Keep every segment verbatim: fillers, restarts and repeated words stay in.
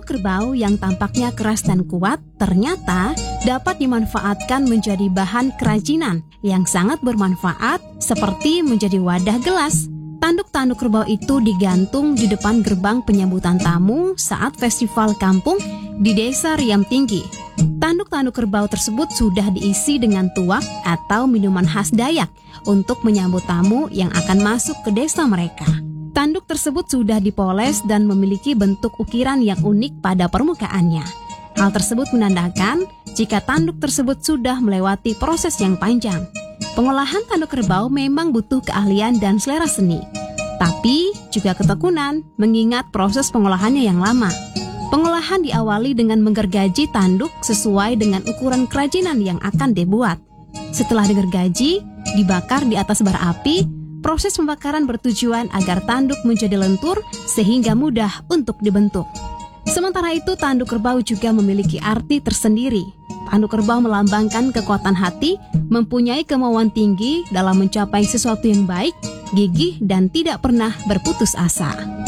Tanduk kerbau yang tampaknya keras dan kuat ternyata dapat dimanfaatkan menjadi bahan kerajinan yang sangat bermanfaat seperti menjadi wadah gelas. Tanduk-tanduk kerbau itu digantung di depan gerbang penyambutan tamu saat festival kampung di Desa Riam Tinggi. Tanduk-tanduk kerbau tersebut sudah diisi dengan tuak atau minuman khas Dayak untuk menyambut tamu yang akan masuk ke desa mereka. Tanduk tersebut sudah dipoles dan memiliki bentuk ukiran yang unik pada permukaannya. Hal tersebut menandakan jika tanduk tersebut sudah melewati proses yang panjang. Pengolahan tanduk kerbau memang butuh keahlian dan selera seni, tapi juga ketekunan mengingat proses pengolahannya yang lama. Pengolahan diawali dengan menggergaji tanduk sesuai dengan ukuran kerajinan yang akan dibuat. Setelah digergaji, dibakar di atas bara api. Proses pembakaran bertujuan agar tanduk menjadi lentur sehingga mudah untuk dibentuk. Sementara itu, tanduk kerbau juga memiliki arti tersendiri. Tanduk kerbau melambangkan kekuatan hati, mempunyai kemauan tinggi dalam mencapai sesuatu yang baik, gigih, dan tidak pernah berputus asa.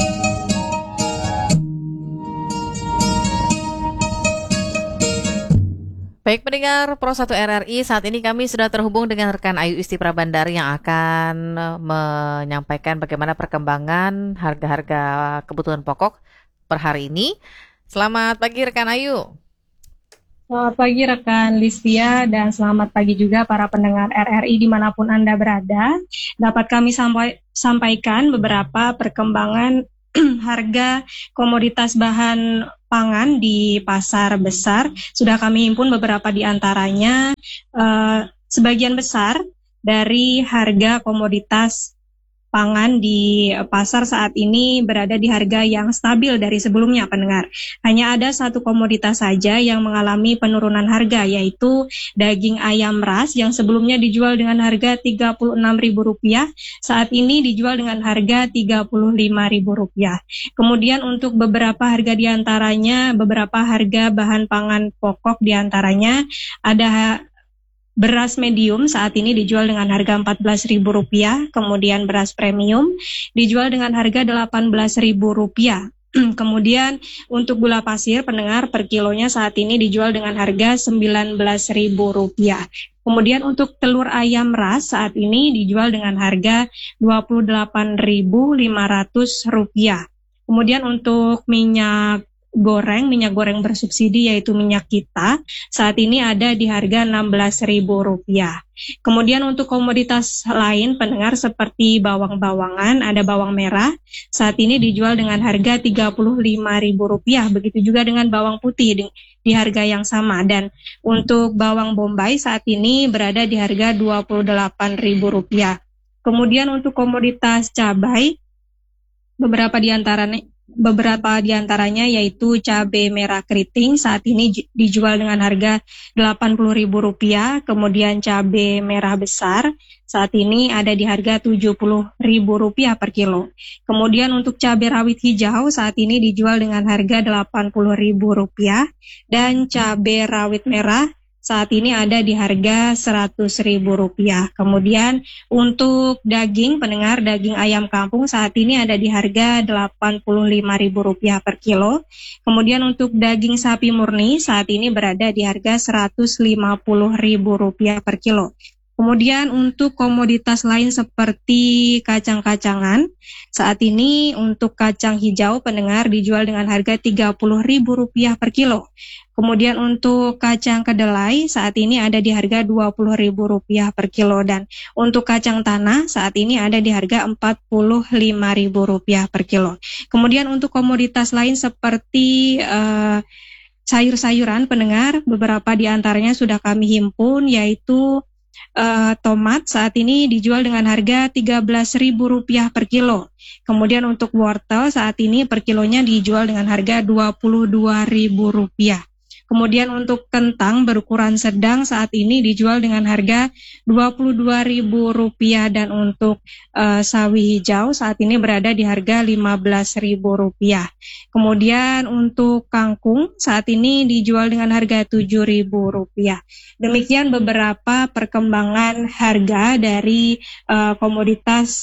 Baik pendengar Pro satu R R I, saat ini kami sudah terhubung dengan rekan Ayu Isti Prabandari yang akan menyampaikan bagaimana perkembangan harga-harga kebutuhan pokok per hari ini. Selamat pagi rekan Ayu. Selamat pagi rekan Listia dan selamat pagi juga para pendengar R R I dimanapun Anda berada. Dapat kami sampai, sampaikan beberapa perkembangan harga komoditas bahan pangan di pasar besar. Sudah kami himpun beberapa di antaranya. Uh, sebagian besar dari harga komoditas pangan di pasar saat ini berada di harga yang stabil dari sebelumnya, pendengar. Hanya ada satu komoditas saja yang mengalami penurunan harga, yaitu daging ayam ras yang sebelumnya dijual dengan harga tiga puluh enam ribu rupiah, saat ini dijual dengan harga tiga puluh lima ribu rupiah. Kemudian untuk beberapa harga di antaranya, beberapa harga bahan pangan pokok di antaranya ada beras medium saat ini dijual dengan harga empat belas ribu rupiah, kemudian beras premium dijual dengan harga delapan belas ribu rupiah. Kemudian untuk gula pasir, pendengar, per kilonya saat ini dijual dengan harga sembilan belas ribu rupiah. Kemudian untuk telur ayam ras saat ini dijual dengan harga dua puluh delapan ribu lima ratus rupiah. Kemudian untuk minyak goreng, minyak goreng bersubsidi yaitu minyak kita, saat ini ada di harga enam belas ribu rupiah. Kemudian untuk komoditas lain, pendengar, seperti bawang-bawangan, ada bawang merah, saat ini dijual dengan harga tiga puluh lima ribu rupiah, begitu juga dengan bawang putih di, di harga yang sama. Dan untuk bawang bombay saat ini berada di harga dua puluh delapan ribu rupiah. Kemudian untuk komoditas cabai, beberapa di antaranya Beberapa di antaranya yaitu cabai merah keriting saat ini dijual dengan harga delapan puluh ribu rupiah, kemudian cabai merah besar saat ini ada di harga tujuh puluh ribu rupiah per kilo. Kemudian untuk cabai rawit hijau saat ini dijual dengan harga delapan puluh ribu rupiah dan cabai rawit merah saat ini ada di harga seratus ribu rupiah. Kemudian untuk daging, pendengar, daging ayam kampung saat ini ada di harga delapan puluh lima ribu rupiah per kilo. Kemudian untuk daging sapi murni saat ini berada di harga seratus lima puluh ribu rupiah per kilo. Kemudian untuk komoditas lain seperti kacang-kacangan, saat ini untuk kacang hijau, pendengar, dijual dengan harga tiga puluh ribu rupiah per kilo. Kemudian untuk kacang kedelai saat ini ada di harga dua puluh ribu rupiah per kilo, dan untuk kacang tanah saat ini ada di harga empat puluh lima ribu rupiah per kilo. Kemudian untuk komoditas lain seperti uh, sayur-sayuran, pendengar, beberapa di antaranya sudah kami himpun, yaitu Uh, tomat saat ini dijual dengan harga tiga belas ribu rupiah per kilo. Kemudian untuk wortel saat ini per kilonya dijual dengan harga dua puluh dua ribu rupiah. Kemudian untuk kentang berukuran sedang saat ini dijual dengan harga dua puluh dua ribu rupiah, dan untuk uh, sawi hijau saat ini berada di harga lima belas ribu rupiah. Kemudian untuk kangkung saat ini dijual dengan harga tujuh ribu rupiah. Demikian beberapa perkembangan harga dari uh, komoditas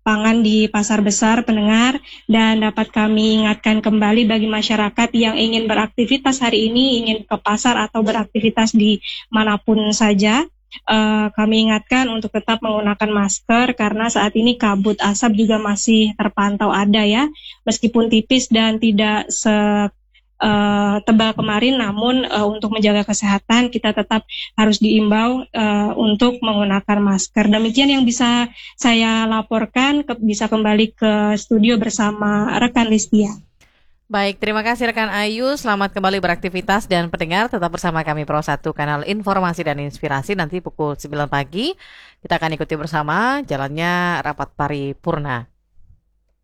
pangan di pasar besar pendengar, dan dapat kami ingatkan kembali bagi masyarakat yang ingin beraktivitas hari ini, ingin ke pasar atau beraktivitas di manapun saja. Uh, kami ingatkan untuk tetap menggunakan masker karena saat ini kabut asap juga masih terpantau ada ya, meskipun tipis dan tidak se uh, tebal kemarin, namun uh, untuk menjaga kesehatan kita tetap harus diimbau uh, untuk menggunakan masker. Demikian yang bisa saya laporkan, ke, bisa kembali ke studio bersama rekan Listia. Baik, terima kasih rekan Ayu. Selamat kembali beraktivitas dan pendengar tetap bersama kami Pro satu Kanal Informasi dan Inspirasi. Nanti pukul sembilan pagi kita akan ikuti bersama jalannya rapat paripurna.